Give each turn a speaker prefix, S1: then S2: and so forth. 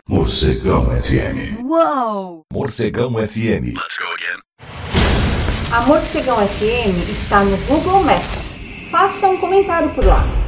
S1: Morcegão FM.
S2: Uau!
S1: Morcegão FM.
S3: Let's go again.
S4: A Morcegão FM está no Google Maps. Faça um comentário por lá.